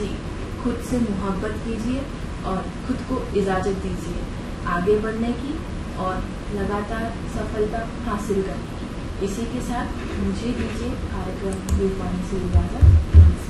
जी खुद से मोहब्बत कीजिए और खुद को इजाज़त दीजिए आगे बढ़ने की और लगातार सफलता हासिल करने की। इसी के साथ मुझे दीजिए कार्यक्रम व्यू पॉइंट से इजाज़त।